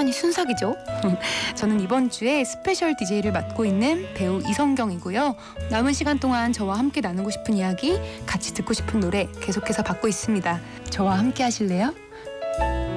시간이 순삭이죠. 저는 이번 주에 스페셜 DJ를 맡고 있는 배우 이성경이고요. 남은 시간 동안 저와 함께 나누고 싶은 이야기, 같이 듣고 싶은 노래 계속해서 받고 있습니다. 저와 함께 하실래요?